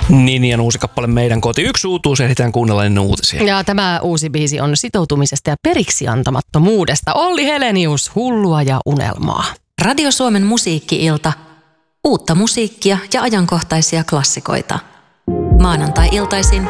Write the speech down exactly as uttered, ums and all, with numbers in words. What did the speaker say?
Ninian uusi kappale Meidän koti. Yksi uutuus, ehditään kuunnella ennen uutisia. Ja tämä uusi biisi on sitoutumisesta ja periksi antamattomuudesta. Olli Helenius, Hullua ja unelmaa. Radio Suomen musiikki-ilta. Uutta musiikkia ja ajankohtaisia klassikoita. Maanantai-iltaisin